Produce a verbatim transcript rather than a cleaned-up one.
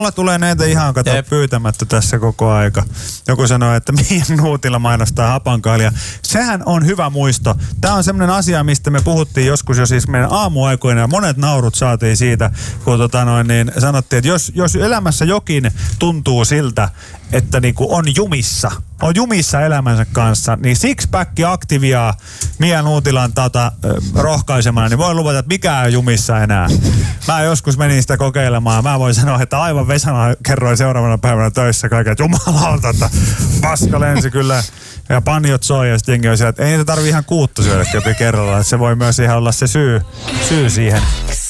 Mulla tulee näitä ihan kato Jep. pyytämättä tässä koko aika. Joku sanoo, että Mia Nuutila mainostaa hapankaalia. Sehän on hyvä muisto. Tämä on semmoinen asia, mistä me puhuttiin joskus jo siis meidän aamuaikoina. Ja monet naurut saatiin siitä, kun tota noin, niin sanottiin, että jos, jos elämässä jokin tuntuu siltä, että niinku on jumissa, on jumissa elämänsä kanssa, niin Sixpack Activiaa Mia Nuutilan tota, rohkaisemana, niin voi luvata, että mikään ei jumissa enää. Mä joskus menin sitä kokeilemaan. Mä voin sanoa, että aivan Vesana kerroin seuraavana päivänä töissä kaiken, että jumalauta, että paska lensi kyllä. Ja panjot soi ja sitten jengi on siellä, että ei niitä tarvii ihan kuutta syödä kerralla. Että se voi myös ihan olla se syy, syy siihen.